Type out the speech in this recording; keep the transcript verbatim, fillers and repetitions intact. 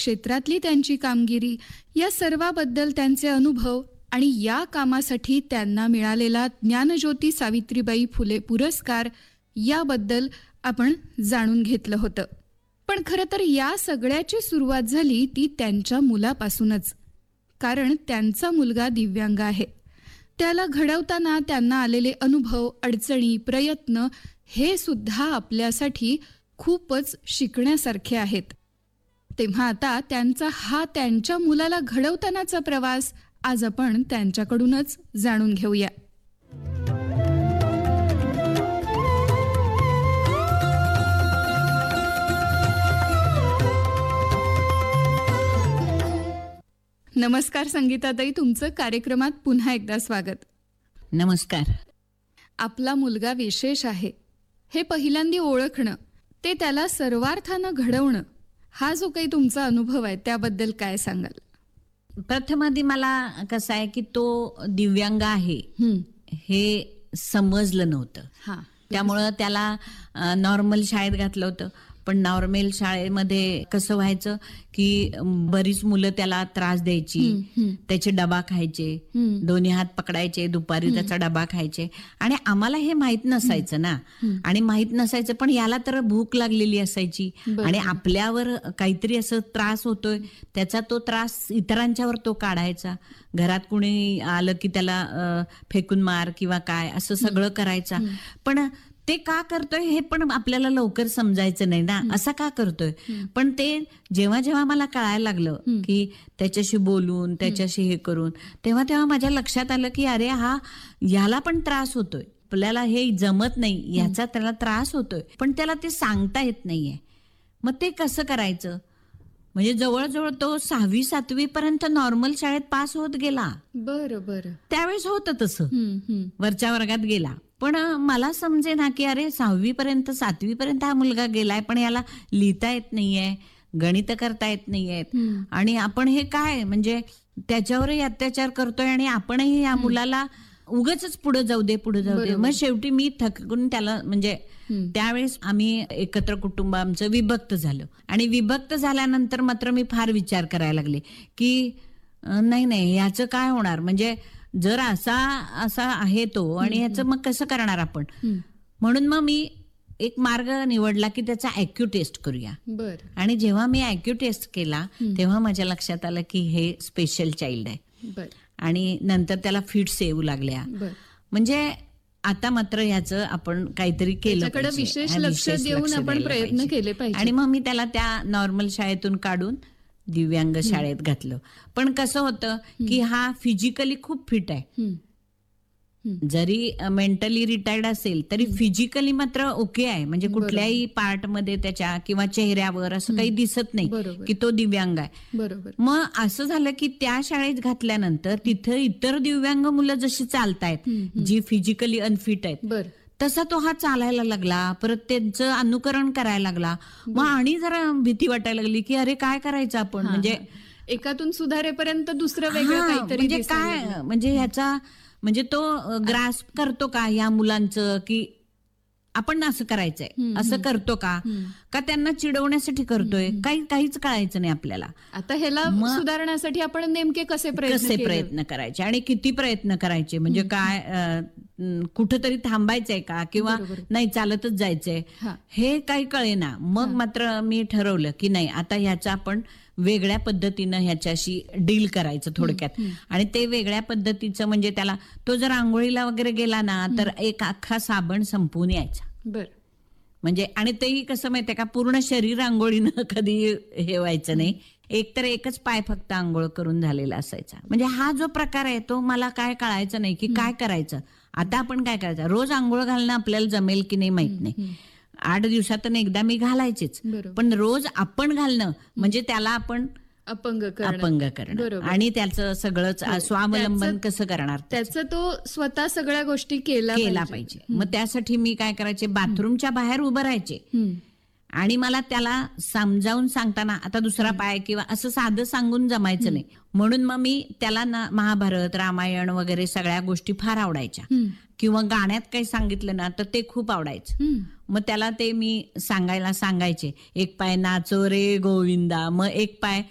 क्षेत्रातली त्यांची कामगिरी या सर्वाबद्दल त्यांचे अनुभव आणि या कामासाठी त्यांना मिळालेला ज्ञानज्योती सावित्रीबाई फुले पुरस्कार याबद्दल आपण जाणून घेतलं होतं. पण खरं तर या सगळ्याची सुरुवात झाली ती त्यांच्या मुलापासूनच. कारण त्यांचा मुलगा दिव्यांग आहे. त्याला घडवताना त्यांना आलेले अनुभव, अडचणी, प्रयत्न हे सुद्धा आपल्यासाठी खूपच शिकण्यासारखे आहेत. तेव्हा आता त्यांचा हा त्यांच्या मुलाला घडवतानाचा प्रवास आज आपण त्यांच्याकडूनच जाणून घेऊया. नमस्कार संगीताताई, तुमचं कार्यक्रमात पुन्हा एकदा स्वागत. नमस्कार. आपला मुलगा विशेष आहे हे पहिल्यांदा ओळखणं, ते त्याला सर्वार्थानं घडवणं, हा जो काही तुमचा अनुभव आहे त्याबद्दल काय सांगाल? प्रथम आधी मला कसं आहे की तो दिव्यांग आहे हे समजलं नव्हतं. हा, त्यामुळं त्याला नॉर्मल शाळेत घातलं होतं. पण नॉर्मल शाळेमध्ये कसं व्हायचं की बरीच मुलं त्याला त्रास द्यायची, त्याचे डबा खायचे, दोन्ही हात पकडायचे, दुपारी त्याचा डबा खायचे आणि आम्हाला हे माहित नसायचं ना. आणि माहित नसायचं, पण याला तर भूक लागलेली असायची आणि आपल्यावर काहीतरी असं त्रास होतोय, त्याचा तो त्रास इतरांच्यावर तो काढायचा. घरात कुणी आलं की त्याला फेकून मार किंवा काय असं सगळं करायचा. पण ते का करतोय हे पण आपल्याला लवकर समजायचं नाही ना, असा का करतोय. पण ते जेव्हा जेव्हा मला कळायला लागलं की त्याच्याशी बोलून त्याच्याशी हे करून, तेव्हा तेव्हा माझ्या लक्षात आलं की अरे हा ह्याला पण त्रास होतोय, आपल्याला हे जमत नाही, ह्याचा त्याला त्रास होतोय, पण त्याला ते सांगता येत नाहीये. मग ते कसं करायचं. म्हणजे जवळजवळ तो सहावी सातवी पर्यंत नॉर्मल शाळेत पास होत गेला. बरं बरं. त्यावेळेस होतं तसं, वरच्या वर्गात गेला. पण मला समजे ना की अरे सहावी पर्यंत सातवी पर्यंत हा मुलगा गेलाय, पण याला लिहिता येत नाहीये, गणित करता येत नाहीयेत, आणि आपण हे काय म्हणजे त्याच्यावरही अत्याचार करतोय आणि आपणही या मुलाला उगाचच पुढे जाऊ दे पुढे जाऊ दे. मग शेवटी मी थकून त्याला म्हणजे त्यावेळेस आम्ही एकत्र कुटुंब आमचं विभक्त झालं आणि विभक्त झाल्यानंतर मात्र मी फार विचार करायला लागले की नाही नाही याचं काय होणार. म्हणजे जर असा असा आहे तो आणि ह्याचं मग कसं करणार आपण. म्हणून मग मी एक मार्ग निवडला की त्याचा आयक्यू टेस्ट करूया. आणि जेव्हा मी आयक्यू टेस्ट केला तेव्हा माझ्या लक्षात आलं की हे स्पेशल चाइल्ड आहे. आणि नंतर त्याला फिट्स येऊ लागल्या. म्हणजे आता मात्र ह्याचं आपण काहीतरी केलं पाहिजे, विशेष लक्ष देऊन आपण प्रयत्न केले पाहिजे. आणि मग मी त्याला त्या नॉर्मल शाळेतून काढून दिव्यांग शाळेत घातलं. पण कसं होतं की हा फिजिकली खूप फिट आहे, जरी मेंटली रिटायर्ड असेल तरी फिजिकली मात्र ओके आहे. म्हणजे कुठल्याही पार्ट मध्ये त्याच्या किंवा चेहऱ्यावर असं काही दिसत नाही की तो दिव्यांग आहे. बरोबर. मग असं झालं की त्या शाळेत घातल्यानंतर तिथं इतर दिव्यांग मुलं जशी चालतायत जी फिजिकली अनफिट आहेत तसा तो हा चालायला लागला, परत त्यांचं अनुकरण करायला लागला. मग आणि जरा भीती वाटायला लागली की अरे काय करायचं आपण. म्हणजे एकातून सुधारेपर्यंत दुसरं वेगळं काहीतरी म्हणजे काय म्हणजे ह्याचा म्हणजे तो ग्रास्प करतो का या मुलांचं की आपण असं करायचंय, असं करतो का का त्यांना चिडवण्यासाठी करतोय, काही काहीच कळायचं नाही आपल्याला. आता ह्याला सुधारण्यासाठी आपण नेमके कसे कसे प्रयत्न करायचे आणि किती प्रयत्न करायचे. म्हणजे काय कुठंतरी थांबायचंय का किंवा नाही चालतच जायचंय हे काही कळेना. मग मात्र मी ठरवलं की नाही आता ह्याचा आपण वेगळ्या पद्धतीनं ह्याच्याशी डील करायचं थोडक्यात. आणि ते वेगळ्या पद्धतीचं म्हणजे त्याला तो जर आंघोळीला वगैरे गेला ना तर एक अख्खा साबण संपवून यायचा. बर. म्हणजे आणि तेही कसं माहितीये का पूर्ण शरीर आंघोळीनं कधी हे व्हायचं नाही, एक तर एकच पाय फक्त आंघोळ करून झालेला असायचा. म्हणजे हा जो प्रकार आहे तो मला काय कळायचं नाही की काय करायचं. आता आपण काय करायचं, रोज आंघोळ घालणं आपल्याला जमेल की नाही माहित नाही, आठ दिवसातून एकदा मी घालायचेच, पण रोज आपण घालणं म्हणजे त्याला आपण अपंग अपंग करणं आणि त्याचं सगळंच स्वावलंबन कसं करणार, त्याचं तो स्वतः सगळ्या गोष्टी केला केला पाहिजे. मग त्यासाठी मी काय करायचे, बाथरूमच्या बाहेर उभं राहायचे आणि मला त्याला समजावून सांगताना आता दुसरा पाय किंवा असं साधं सांगून जमायचं नाही. म्हणून मग मी त्याला ना महाभारत रामायण वगैरे सगळ्या गोष्टी फार आवडायच्या किंवा गाण्यात काही सांगितलं ना तर ते खूप आवडायचं. मग त्याला ते मी सांगायला सांगायचे, एक पाय नाचो रे गोविंदा, मग एक पाय